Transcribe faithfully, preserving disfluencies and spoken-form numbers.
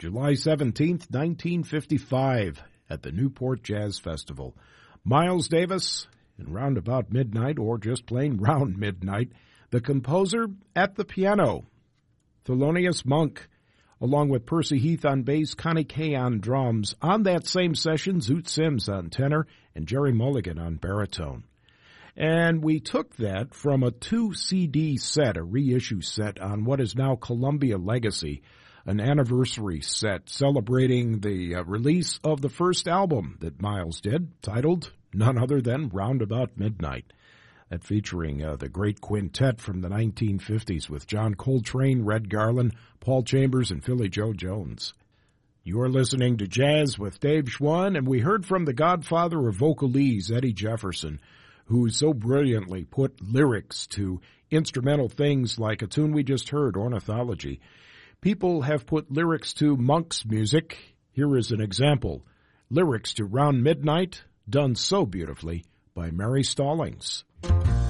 July seventeenth, nineteen fifty-five, at the Newport Jazz Festival. Miles Davis, in round about midnight, or just plain round midnight, the composer at the piano, Thelonious Monk, along with Percy Heath on bass, Connie Kay on drums. On that same session, Zoot Sims on tenor, and Jerry Mulligan on baritone. And we took that from a two C D set, a reissue set on what is now Columbia Legacy, an anniversary set celebrating the uh, release of the first album that Miles did, titled none other than Roundabout Midnight. That featuring uh, the great quintet from the nineteen fifties with John Coltrane, Red Garland, Paul Chambers, and Philly Joe Jones. You're listening to Jazz with Dave Schwann, and we heard from the godfather of vocalese, Eddie Jefferson, who so brilliantly put lyrics to instrumental things like a tune we just heard, Ornithology. People have put lyrics to Monk's music. Here is an example. Lyrics to Round Midnight, done so beautifully by Mary Stallings.